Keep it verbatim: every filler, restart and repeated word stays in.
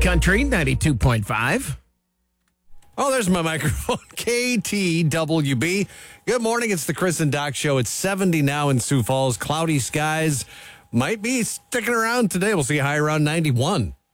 Country ninety-two point five. Oh, there's my microphone. K T W B. Good morning. It's the Chris and Doc Show. It's seventy now in Sioux Falls. Cloudy skies might be sticking around today. We'll see a high around ninety-one.